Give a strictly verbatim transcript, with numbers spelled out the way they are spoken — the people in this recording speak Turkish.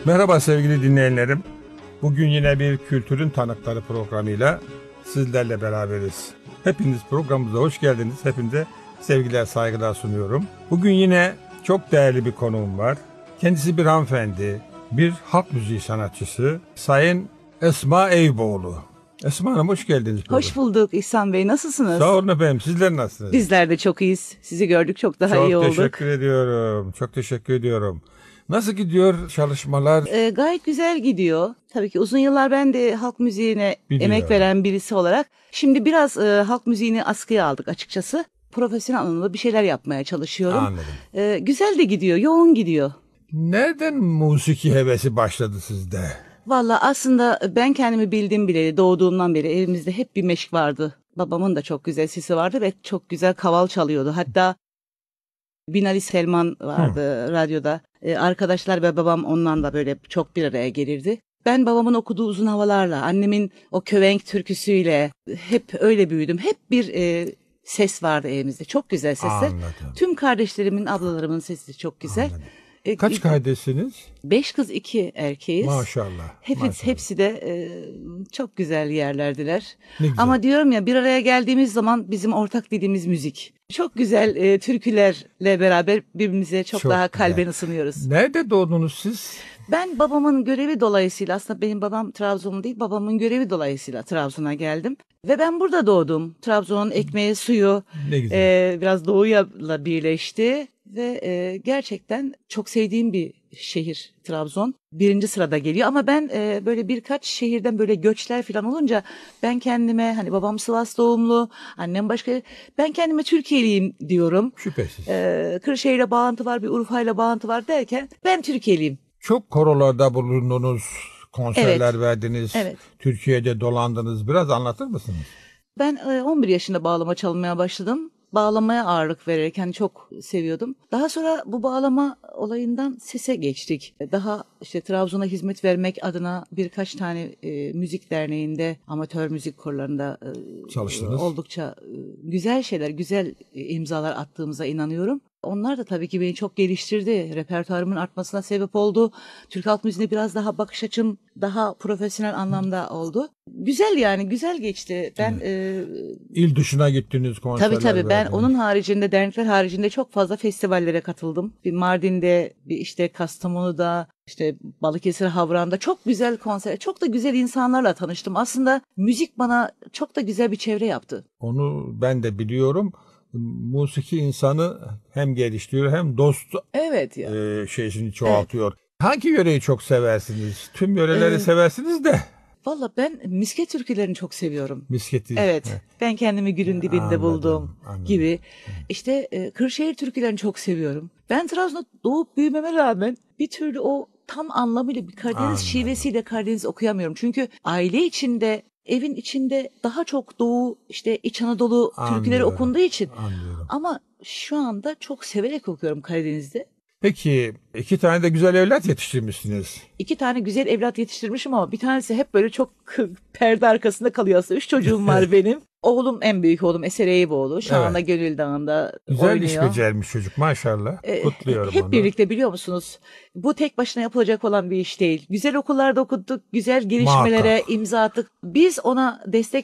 Merhaba sevgili dinleyenlerim. Bugün yine bir Kültürün Tanıkları programıyla sizlerle beraberiz. Hepiniz programımıza hoş geldiniz. Hepinize sevgiler, saygılar sunuyorum. Bugün yine çok değerli bir konuğum var. Kendisi bir hanımefendi, bir halk müziği sanatçısı Sayın Esma Eyüboğlu. Esma Hanım hoş geldiniz. Hoş bulduk İhsan Bey. Nasılsınız? Sağ olun efendim. Sizler nasılsınız? Bizler de çok iyiyiz. Sizi gördük çok daha çok iyi olduk. Çok teşekkür ediyorum. Çok teşekkür ediyorum. Nasıl gidiyor çalışmalar? Ee, gayet güzel gidiyor. Tabii ki uzun yıllar ben de halk müziğine Biliyorum. emek veren birisi olarak. Şimdi biraz e, halk müziğini askıya aldık açıkçası. Profesyonel anlamda bir şeyler yapmaya çalışıyorum. Anladım. Ee, güzel de gidiyor, yoğun gidiyor. Nereden musiki hevesi başladı sizde? Valla aslında ben kendimi bildim bileli doğduğumdan beri evimizde hep bir meşk vardı. Babamın da çok güzel sesi vardı ve çok güzel kaval çalıyordu. Hatta Binali Selman vardı Hı. radyoda. Ee, arkadaşlar ve babam ondan da böyle çok bir araya gelirdi. Ben babamın okuduğu uzun havalarla, annemin o kövenk türküsüyle hep öyle büyüdüm. Hep bir e, ses vardı evimizde. Çok güzel sesler. Anladım. Tüm kardeşlerimin, ablalarımın sesi çok güzel. Anladım. Kaç kardeşsiniz? Beş kız iki erkeğiz. Maşallah. Hepsi, maşallah. hepsi de e, çok güzel yerlerdiler. Ne güzel. Ama diyorum ya bir araya geldiğimiz zaman bizim ortak dediğimiz müzik. Çok güzel e, türkülerle beraber birbirimize çok, Çok daha güzel. kalben ısınıyoruz. Nerede doğdunuz siz? Ben babamın görevi dolayısıyla aslında benim babam Trabzonlu değil babamın görevi dolayısıyla Trabzon'a geldim. Ve ben burada doğdum. Trabzon'un ekmeği suyu Ne güzel. e, biraz doğuyla birleşti. Ve e, gerçekten çok sevdiğim bir şehir Trabzon. Birinci sırada geliyor ama ben e, böyle birkaç şehirden böyle göçler falan olunca ben kendime hani babam Sivas doğumlu, annem başka, ben kendime Türkiye'liyim diyorum. Şüphesiz. E, Kırşehir'le bağlantı var, bir Urfa'yla bağlantı var derken ben Türkiye'liyim. Çok korolarda bulundunuz, konserler Evet. verdiniz, Evet. Türkiye'de dolandınız. Biraz anlatır mısınız? Ben e, on bir yaşında bağlama çalmaya başladım. Bağlamaya ağırlık vererek hani çok seviyordum. Daha sonra bu bağlama olayından sese geçtik. Daha işte Trabzon'a hizmet vermek adına birkaç tane e, müzik derneğinde, amatör müzik korlarında e, Çalıştınız. oldukça e, güzel şeyler, güzel e, imzalar attığımıza inanıyorum. Onlar da tabii ki beni çok geliştirdi. Repertuarımın artmasına sebep oldu. Türk halk müziğine biraz daha bakış açım daha profesyonel anlamda oldu. Güzel yani güzel geçti. Ben Evet. e, İl dışına gittiniz, konserler Tabii tabii ben verdiniz. onun haricinde dernekler haricinde çok fazla festivallere katıldım. Bir Mardin'de, bir işte Kastamonu'da, işte Balıkesir Havran'da çok güzel konser, çok da güzel insanlarla tanıştım. Aslında müzik bana çok da güzel bir çevre yaptı. Onu ben de biliyorum. Musiki insanı hem geliştiriyor hem dost Evet ya. e, şeysini çoğaltıyor. Evet. Hangi yöreyi çok seversiniz? Tüm yöreleri Ee, seversiniz de. Valla ben misket türkülerini çok seviyorum. Misketi. Evet. He. Ben kendimi gülün dibinde Anladım, buldum anladım. gibi. İşte e, Kırşehir türkülerini çok seviyorum. Ben Trabzon'da doğup büyümeme rağmen bir türlü o tam anlamıyla bir Karadeniz Anladım. şivesiyle Karadeniz okuyamıyorum. Çünkü aile içinde, evin içinde daha çok Doğu, işte İç Anadolu türküleri Anlıyorum, okunduğu için. Anlıyorum. Ama şu anda çok severek okuyorum Karadeniz'de. Peki iki tane de güzel evlat yetiştirmişsiniz. İki tane güzel evlat yetiştirmişim ama bir tanesi hep böyle çok perde arkasında kalıyor aslında. Üç çocuğum var benim. Oğlum en büyük oğlum Eser Eyüboğlu. Şu Evet. anda Gönül Dağı'nda Güzel oynuyor. iş becermiş çocuk maşallah. Ee, Kutluyorum hep onu. birlikte biliyor musunuz? Bu tek başına yapılacak olan bir iş değil. Güzel okullarda okuduk, güzel gelişmelere Muhakkak. imza attık. Biz ona destek